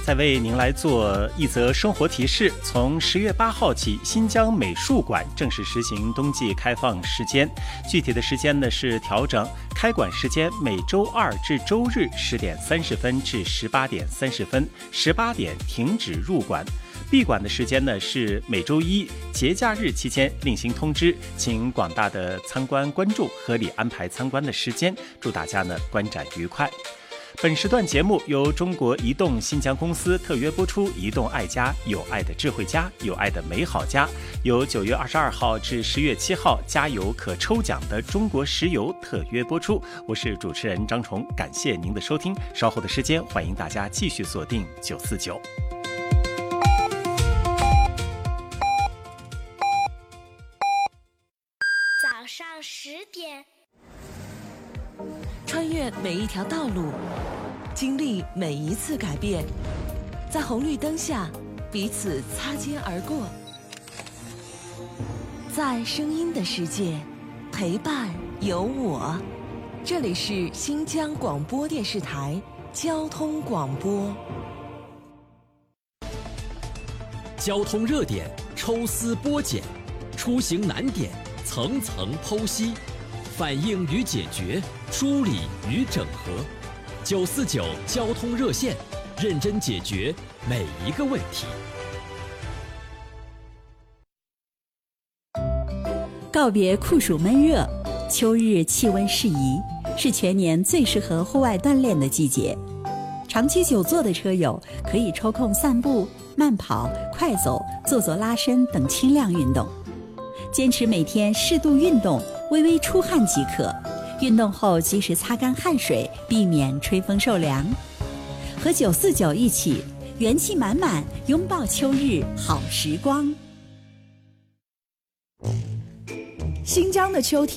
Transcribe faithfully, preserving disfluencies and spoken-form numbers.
再为您来做一则生活提示。从十月八号起，新疆美术馆正式实行冬季开放时间。具体的时间呢是调整开馆时间，每周二至周日十点三十分至十八点三十分，十八点停止入馆。闭馆的时间呢是每周一节假日期间另行通知，请广大的参观观众合理安排参观的时间。祝大家呢观展愉快。本时段节目由中国移动新疆公司特约播出，移动爱家，有爱的智慧家，有爱的美好家。由九月二十二号至十月七号，加油可抽奖的中国石油特约播出。我是主持人张崇，感谢您的收听。稍后的时间，欢迎大家继续锁定九四九。 早上十点， 穿越每一条道路，经历每一次改变，在红绿灯下彼此擦肩而过，在声音的世界陪伴有我。这里是新疆广播电视台交通广播。 交通热点抽丝剥茧，出行难点层层剖析，反映与解决，梳理与整合。九四九交通热线，认真解决每一个问题。 告别酷暑闷热，秋日气温适宜，是全年最适合户外锻炼的季节。长期久坐的车友可以抽空散步、慢跑、快走、做做拉伸等轻量运动。坚持每天适度运动，微微出汗即可。运动后及时擦干汗水，避免吹风受凉。和九四九一起元气满满，拥抱秋日好时光。 新疆的秋天